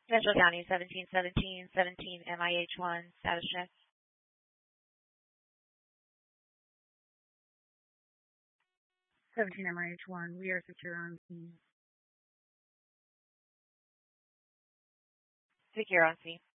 Central County 1717, 17 MIH1, status check. 17 MIH1, we are secure on scene. Secure on scene.